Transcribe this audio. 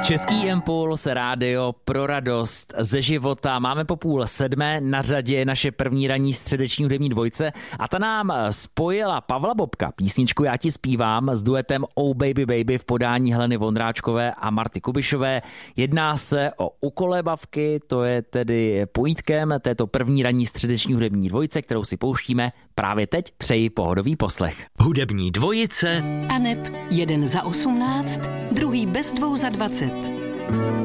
Český impuls, rádio pro radost ze života. Máme po 6:30 na řadě naše první ranní středeční hudební dvojce a ta nám spojila Pavla Bobka, písničku Já ti zpívám s duetem Oh Baby Baby v podání Heleny Vondráčkové a Marty Kubišové. Jedná se o Ukolébavky, to je tedy pojítkem této první ranní středeční hudební dvojce, kterou si pouštíme právě teď. Přeji pohodový poslech. Hudební dvojice Aneb 1 za 18, druhý bez 2 za 20.